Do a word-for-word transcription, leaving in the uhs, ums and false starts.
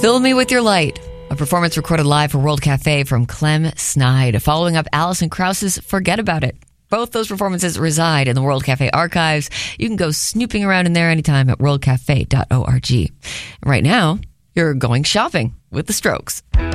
Fill Me With Your Light, a performance recorded live for World Cafe from Clem Snide, following up Alison Krauss's Forget About It. Both those performances reside in the World Cafe archives. You can go snooping around in there anytime at world cafe dot org. Right now, you're going shopping with The Strokes.